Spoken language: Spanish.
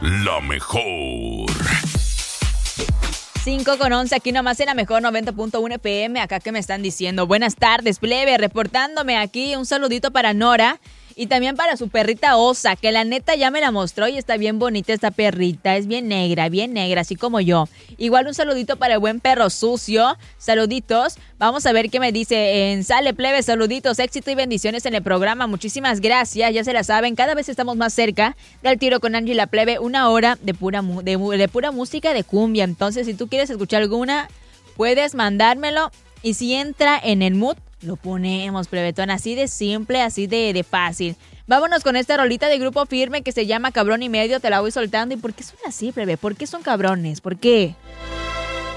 La mejor. 5:11, aquí nomás en la mejor 90.1 FM. Acá que me están diciendo, buenas tardes, plebe, reportándome aquí. Un saludito para Nora y también para su perrita Osa, que la neta ya me la mostró y está bien bonita esta perrita. Es bien negra, así como yo. Igual un saludito para el buen perro sucio. Saluditos. Vamos a ver qué me dice en Sale, plebe. Saluditos, éxito y bendiciones en el programa. Muchísimas gracias. Ya se la saben, cada vez estamos más cerca del tiro con Angie la plebe. 1 hora de pura música de cumbia. Entonces, si tú quieres escuchar alguna, puedes mandármelo. Y si entra en el mood, lo ponemos, plebetón, así de simple, así de fácil. Vámonos con esta rolita de Grupo Firme que se llama Cabrón y Medio, te la voy soltando. ¿Y por qué son así, plebe? ¿Por qué son cabrones? ¿Por qué?